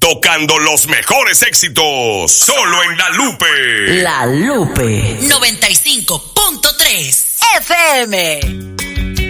tocando los mejores éxitos, solo en La Lupe. La Lupe 95.3 FM.